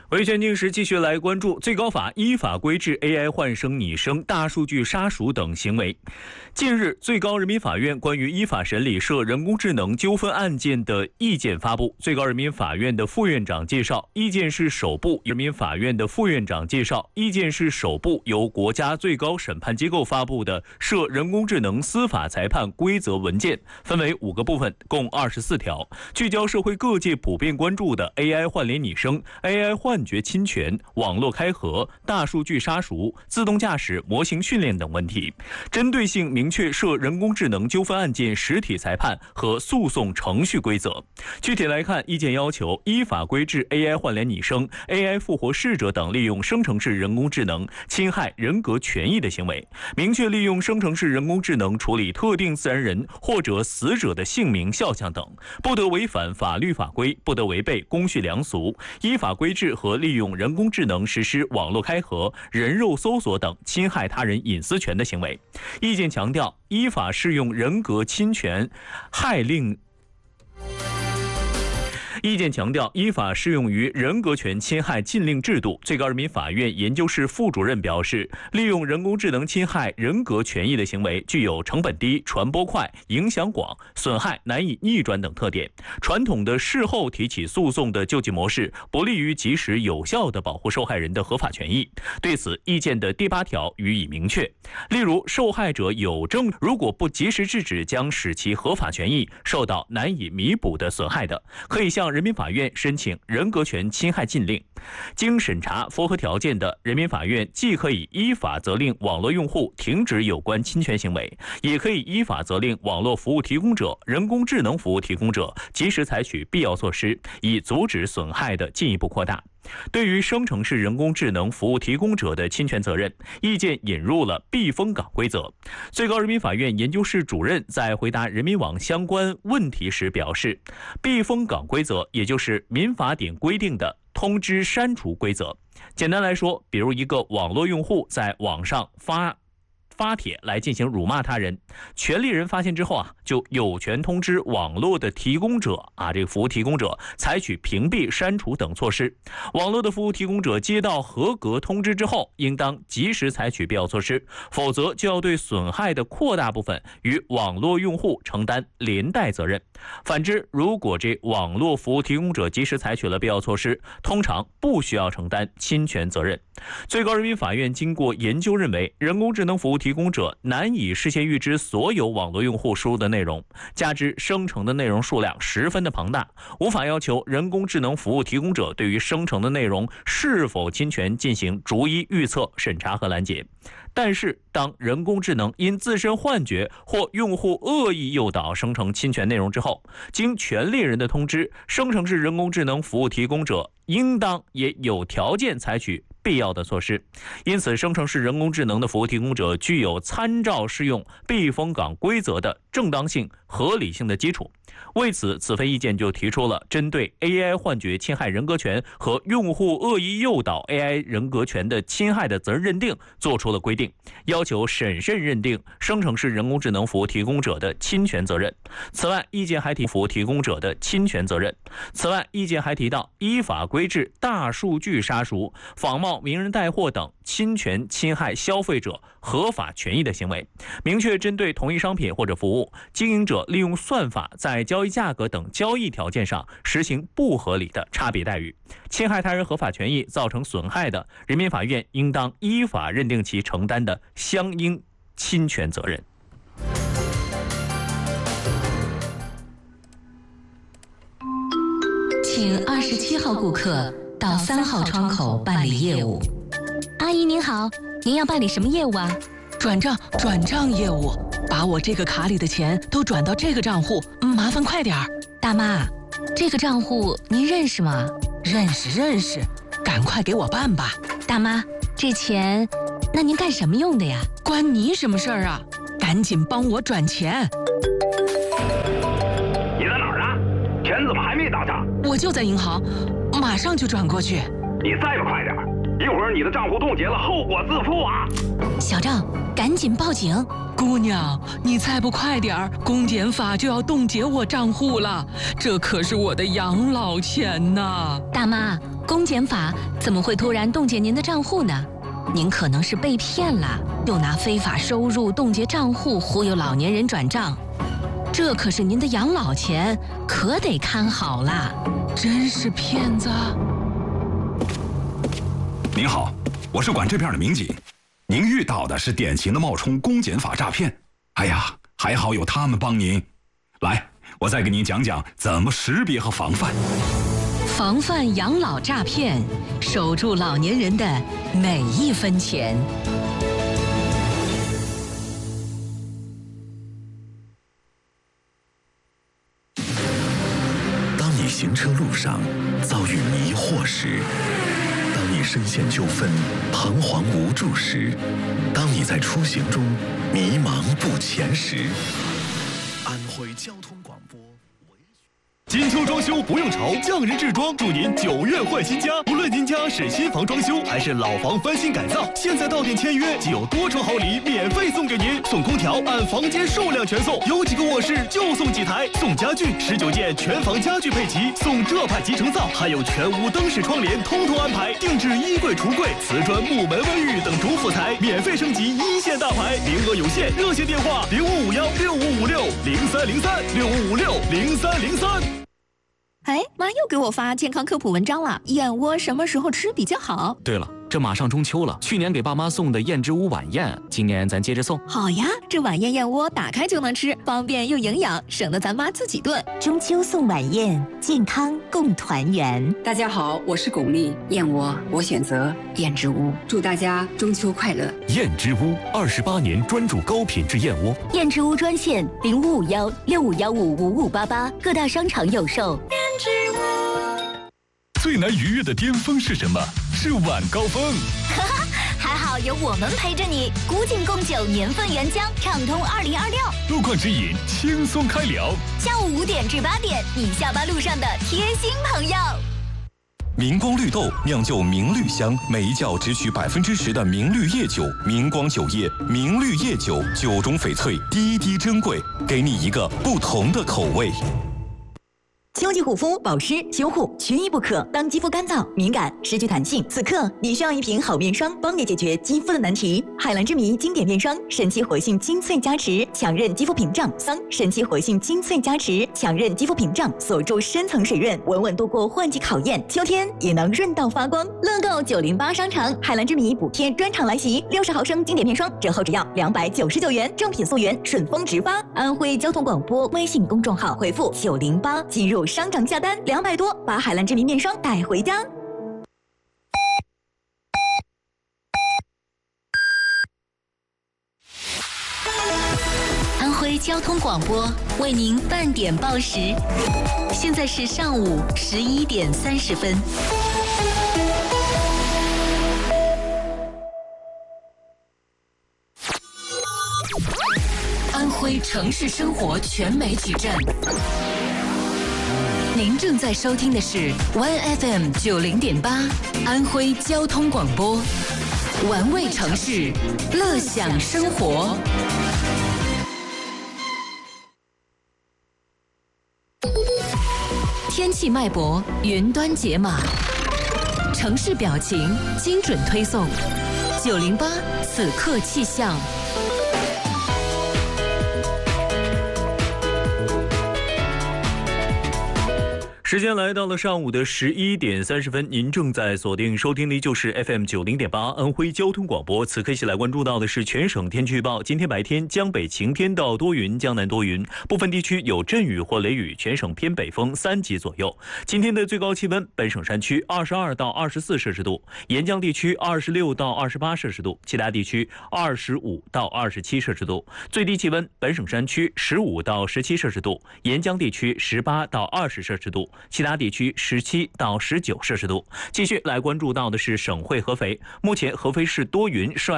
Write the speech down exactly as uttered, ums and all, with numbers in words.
维权定时继续来关注最高法依法规制 A I 换声拟声、大数据杀熟等行为。近日，最高人民法院关于依法审理涉人工智能纠纷案件的意见发布。最高人民法院的副院长介绍，意见是首部人民法院的副院长介绍，意见是首部由国家最高审判机构发布的涉人工智能司法裁判规则文件，分为五个部分，共二十四条，聚焦社会各界普遍关注的 A I 换脸拟声、A I 换觉侵权、网络开合、大数据杀熟、自动驾驶模型训练等问题，针对性明确涉人工智能纠纷案件实体裁判和诉讼程序规则。具体来看，意见要求依法规制 A I 换脸拟声、A I 复活逝者等利用生成式人工智能侵害人格权益的行为，明确利用生成式人工智能处理特定自然人或者死者的姓名、肖像等，不得违反法律法规，不得违背公序良俗，依法规制和利用人工智能实施网络开合、人肉搜索等侵害他人隐私权的行为。意见强调，依法适用人格侵权害令意见强调，依法适用于人格权侵害禁令制度。最高人民法院研究室副主任表示，利用人工智能侵害人格权益的行为具有成本低、传播快、影响广、损害难以逆转等特点。传统的事后提起诉讼的救济模式不利于及时有效地保护受害人的合法权益。对此，意见的第八条予以明确。例如，受害者有证如果不及时制止，将使其合法权益受到难以弥补的损害的，可以向人民法院申请人格权侵害禁令。经审查符合条件的，人民法院既可以依法责令网络用户停止有关侵权行为，也可以依法责令网络服务提供者、人工智能服务提供者及时采取必要措施，以阻止损害的进一步扩大。对于生成式人工智能服务提供者的侵权责任，意见引入了避风港规则。最高人民法院研究室主任在回答人民网相关问题时表示，避风港规则也就是民法典规定的通知删除规则。简单来说，比如一个网络用户在网上发发帖来进行辱骂他人，权利人发现之后啊，就有权通知网络的提供者啊，这个服务提供者采取屏蔽、删除等措施。网络的服务提供者接到合格通知之后，应当及时采取必要措施，否则就要对损害的扩大部分与网络用户承担连带责任。反之，如果这网络服务提供者及时采取了必要措施，通常不需要承担侵权责任。最高人民法院经过研究认为，人工智能服务提供者难以事先预知所有网络用户输入的内容，加之生成的内容数量十分的庞大，无法要求人工智能服务提供者对于生成的内容是否侵权进行逐一预测、审查和拦截。但是，当人工智能因自身幻觉或用户恶意诱导生成侵权内容之后，经权利人的通知，生成式人工智能服务提供者应当也有条件采取必要的措施。因此，生成式人工智能的服务提供者具有参照适用避风港规则的正当性、合理性的基础。为此，此份意见就提出了针对 A I 幻觉侵害人格权和用户恶意诱导 A I 人格权的侵害的责任认定作出了规定，要求审慎认定生成式人工智能服务提供者的侵权责任。此外，意见还提服务提供者的侵权责任。此外，意见还提到依法规制大数据杀熟、仿冒名人带货等侵权侵害消费者合法权益的行为，明确针对同一商品或者服务，经营者利用算法在交易价格等交易条件上实行不合理的差别待遇，侵害他人合法权益造成损害的，人民法院应当依法认定其承担的相应侵权责任。 请二十七号顾客到三号窗口办理业务。 阿姨您好，您要办理什么业务啊？ 转账，转账业务，把我这个卡里的钱都转到这个账户，麻烦快点儿。 大妈，这个账户您认识吗？ 认识认识，赶快给我办吧。 大妈，这钱，那您干什么用的呀？ 关你什么事儿啊？赶紧帮我转钱。 你在哪儿啊？钱怎么还没到账？ 我就在银行，马上就转过去。 你再不快点，一会儿你的账户冻结了，后果自负啊！ 小赵，赶紧报警！ 姑娘，你再不快点儿，公检法就要冻结我账户了，这可是我的养老钱呐！ 大妈， 公检法怎么会突然冻结您的账户呢？您可能是被骗了，又拿非法收入冻结账户忽悠老年人转账，这可是您的养老钱，可得看好啦！ 真是骗子！ 您好，我是管这片的民警，您遇到的是典型的冒充公检法诈骗。哎呀，还好有他们帮您。来，我再给您讲讲怎么识别和防范。 防范养老诈骗，守住老年人的每一分钱。 当你行车路上遭遇迷惑时，当你深陷纠纷彷徨无助时，当你在出行中迷茫不前时，安徽交通广播。 金秋装修不用愁，匠人制装祝您九月换新家。无论您家是新房装修还是老房翻新改造，现在到店签约即有多重好礼免费送给您，送空调按房间数量全送，有几个卧室就送几台，送家具十九件全房家具配齐，送这派集成灶，还有全屋灯饰窗帘通通安排，定制衣柜、橱柜、瓷砖、木门、卫浴等主辅材，免费升级一线大牌，名额有限，热线电话零五五幺六五五六零三零三六五五六零三零三。 哎，妈又给我发健康科普文章了，燕窝什么时候吃比较好？ 对了，这马上中秋了，去年给爸妈送的燕之屋晚宴，今年咱接着送。 好呀，这晚宴燕窝打开就能吃，方便又营养，省得咱妈自己炖。 中秋送晚宴，健康共团圆。 大家好，我是巩俐，燕窝我选择燕之屋，祝大家中秋快乐。 燕之屋二十八年专注高品质燕窝。 燕之屋专线零五五幺六五幺五五五八八，各大商场有售。 最难逾越的巅峰是什么？是晚高峰。 哈哈，还好有我们陪着你。古井贡酒年份原浆，畅通二零二六。 路况指引，轻松开聊。 下午五点至八点，你下班路上的贴心朋友。 明光绿豆酿就明绿香，每一窖只取百分之十的明绿叶酒。明光酒业，明绿叶酒，酒中翡翠，滴滴珍贵，给你一个不同的口味。 秋季护肤、保湿、修护缺一不可。当肌肤干燥、敏感、失去弹性，此刻你需要一瓶好面霜，帮你解决肌肤的难题。海蓝之谜经典面霜，神奇活性精粹加持，强韧肌肤屏障；桑神奇活性精粹加持，强韧肌肤屏障，锁住深层水润，稳稳度过换季考验。秋天也能润到发光。乐购九零八商场海蓝之谜补贴专场来袭，六十毫升经典面霜折后只要两百九十九元，正品溯源，顺丰直发。安徽交通广播微信公众号回复九零八进入商场下单两百多，把海蓝之谜面霜带回家。 安徽交通广播为您半点报时，现在是上午十一点三十分。安徽城市生活全媒体站。您正在收听的是 One F M 九零点八，安徽交通广播，玩味城市，乐享生活。天气脉搏，云端解码，城市表情，精准推送。九零八此刻气象。 时间来到了上午的十一点三十分，您正在锁定收听的就是 F M 九零点八安徽交通广播。此刻一起来关注到的是全省天气预报。今天白天江北晴天到多云，江南多云，部分地区有阵雨或雷雨，全省偏北风三级左右。今天的最高气温，本省山区二十二到二十四摄氏度，沿江地区二十六到二十八摄氏度，其他地区二十五到二十七摄氏度。最低气温，本省山区十五到十七摄氏度，沿江地区十八到二十摄氏度。其他地区十七到十九摄氏度。继续来关注到的是省会合肥，目前合肥市多云，市外